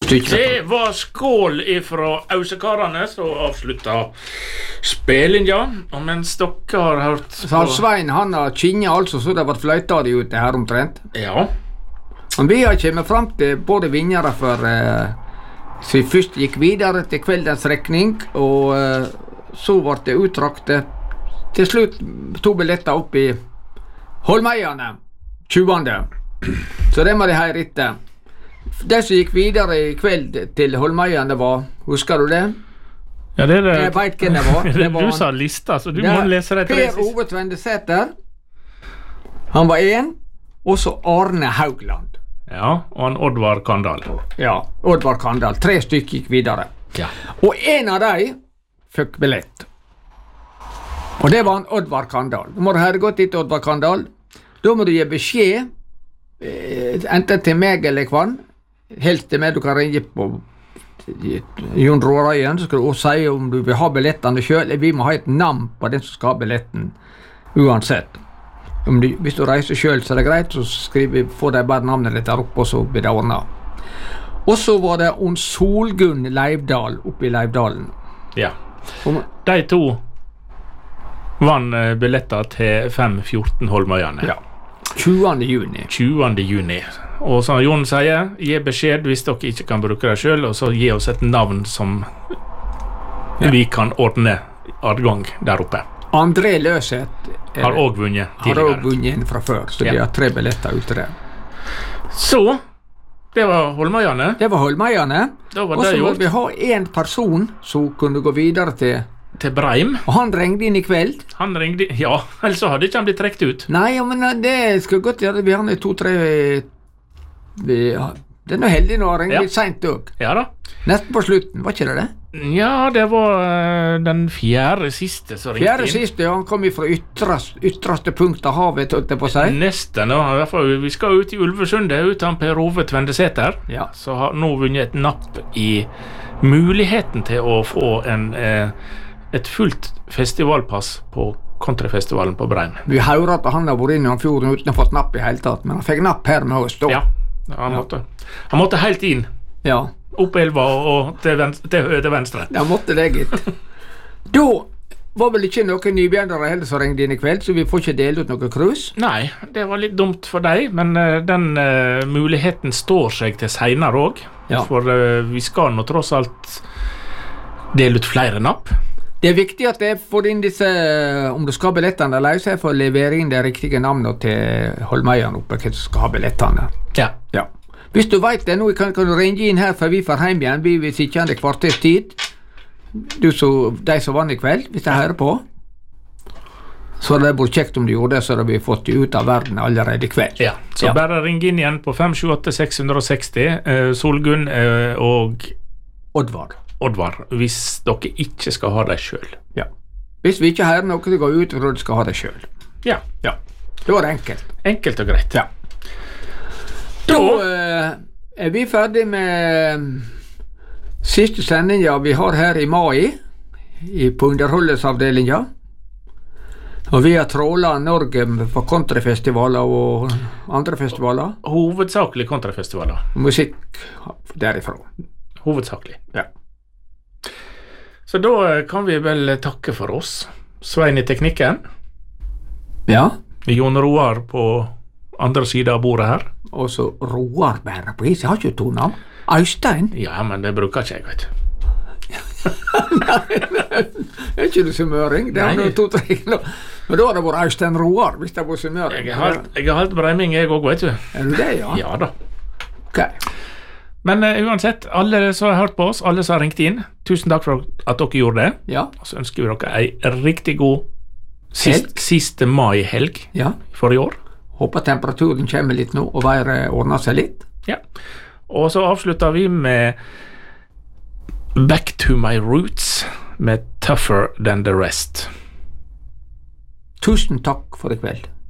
Det var skål ifra Ausekarene som avslutta spillinja, og mens dere har hørt Så Svein, han har kinnet altså, så det var fløyta de ute her omtrent. Ja. Og vi har kommet frem til både vinnere for så vi først gikk videre til kveldens rekning, og så ble det utrakte til slutt 2 billetter opp i Holmeierne 20. Så det må de ha etter. Det som gikk videre i kveld til Holmeierne var, husker du det? Ja, det er det. Jeg vet hvem det var. Det var du sa lista, så du må lese det. Per Ove Tvendesæter. Han var en, og så Arne Haugland. Ja, og han Oddvar Kandal. Ja, Oddvar Kandal. 3 stykker gikk videre. Ja. Og en av dem fikk billett. Og det var han Oddvar Kandal. Nå må du høre godt etter Oddvar Kandal. Da må du gi beskjed, enten til meg eller kvann, helst til meg. Du kan ringe på Jon Råreien, så skal du også si om du vil ha billettene selv. Vi må ha et navn på den som skal ha billetten, uansett. Hvis du reiser selv, så er det greit, så får de bare navnet ditt der oppe, og så blir det ordnet. Og så var det Solgunn Leivdal oppe i Leivdalen. Ja. De 2 vann billetter til 5-14 Holmøyane. Ja. 20. juni. 20. juni. Og som Jon sier, gi beskjed hvis dere ikke kan bruke det selv, og så gi oss et navn som vi kan ordne adgang der oppe. André Løseth har også vunnet tidligere. Har også vunnet en fra før, så de har 3 billetter ute der. Så, det var Holmøyane. Det var Holmøyane. Og så må vi ha en person som kunne gå videre til Breim. Og han ringte inn i kveld. Han ringte, ja, ellers så hadde ikke han blitt trekt ut. Nei, men det skal godt gjøre. Vi har 2-3... Det er noe heldig nå, han ringte litt sent også. Ja da. Nesten på slutten, var ikke det det? Ja, det var den 4. siste som ringte inn. 4. siste, ja, han kom fra ytterste punkt av havet, holdt jeg på å si. Nesten, i hvert fall, vi skal ut i Ulvesundet, ut av Per Ove Tvendesæter. Ja. Så har nå vunnet et napp i muligheten til å få et fullt festivalpass på Kontrafestivalen på Breim. Vi hører at han har vært inne i fjorden uten å ha fått napp i hele tatt, men han fikk napp her med oss da. Ja, han måtte helt inn. Ja. Opp elva og til venstre. Ja, måtte det, gitt. Da var vel ikke noen nybjørnere heller som ringte inn i kveld, så vi får ikke dele ut noe krus. Nei, det var litt dumt for deg, men den muligheten står seg til senere også. Ja. For vi skal nå tross alt dele ut flere napp. Det er viktig at jeg får inn disse, om du skal ha billettene eller så jeg får levere inn det riktige navnet til Holmeierne oppe, hvem som skal ha billettene. Ja. Ja. Hvis du vet det nå, kan du ringe inn her, for vi får hjem igjen. Vi vil sitte igjen i kvarters tid. De som vann i kveld, hvis jeg hører på. Så det blir kjekt om du gjorde det, så har vi fått det ut av verden allerede i kveld. Ja, så bare ring inn igjen på 578-660, Solgunn og Oddvar, hvis dere ikke skal ha det selv. Ja. Hvis vi ikke hører noe, så går ut og du skal ha det selv. Ja. Ja. Det var enkelt. Enkelt og greit. Ja. Da er vi ferdig med siste sendinga vi har her i mai på underholdningsavdelinga. Og vi har tråla Norge på kontrafestivaler og andre festivaler. Hovedsakelig kontrafestivaler. Musikk derifra. Hovedsakelig. Ja. Så da kan vi vel takke for oss. Svein i teknikken. Ja. Jon Roar på andre siden av bordet her. Og så Roar bærer på is. Jeg har ikke 2 navn. Øystein? Ja, men det bruker ikke jeg, vet du. Nei, er ikke du summøring? Det er 2-3 kilo. Men da har det vært Øystein Roar, hvis det var summøring. Jeg har halvt breiming, jeg også, vet du. Er du det, ja? Ja da. Ok. Men uansett, alle som har hørt på oss, alle som har ringt inn, tusen takk for at dere gjorde det. Ja. Og så ønsker vi dere en riktig god siste mai-helg for i år. Håper temperaturen kommer litt nå, og været ordner seg litt. Ja. Og så avslutter vi med Back to my roots med Tougher than the rest. Tusen takk for i kveld.